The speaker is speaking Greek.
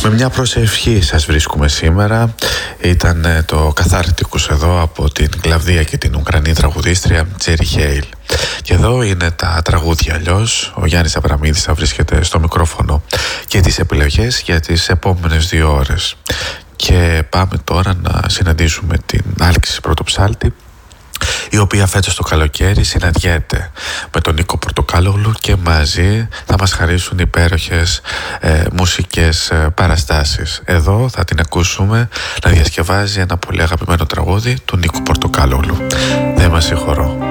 Με μια προσευχή σας βρίσκουμε σήμερα. Ήταν το Καθάρτικους εδώ από την Κλαβδία και την Ουκρανή τραγουδίστρια Τζέρι Χέιλ. Και εδώ είναι τα τραγούδια αλλιώς. Ο Γιάννης Αβραμίδης θα βρίσκεται στο μικρόφωνο και τις επιλογές για τις επόμενες 2 ώρες. Και πάμε τώρα να συναντήσουμε την Άλξη Πρωτοψάλτη, η οποία φέτος το καλοκαίρι συναντιέται με τον Νίκο Πορτοκάλογλου και μαζί θα μας χαρίσουν υπέροχες μουσικές παραστάσεις. Εδώ θα την ακούσουμε να διασκευάζει ένα πολύ αγαπημένο τραγούδι του Νίκου Πορτοκάλογλου. Δεν μας συγχωρώ.